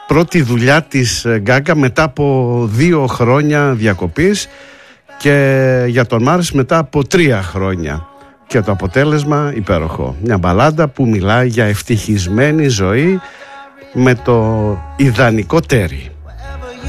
πρώτη δουλειά της Γκάγκα μετά από 2 χρόνια διακοπής και για τον Μάρς μετά από 3 χρόνια. Και το αποτέλεσμα υπέροχο. Μια μπαλάντα που μιλάει για ευτυχισμένη ζωή με το ιδανικό τέρι.